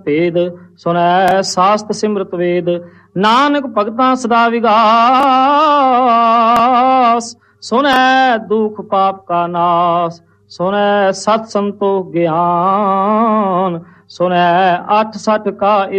ਭੇਦ ਸੁਣੈ ਸਾਸਤ ਸਿਮਰਤ ਵੇਦ। ਨਾਨਕ ਭਗਤਾਂ ਸਦਾ ਵਿਗਾਸ ਸੁਣੈ ਦੁਖ ਪਾਪ ਕਾ ਨਾਸ। ਸੁਣੈ ਸਤ ਸੰਤੋਖ ਗਿਆਨ ਸੁਣੈ 8 ਸਠ ਕਾ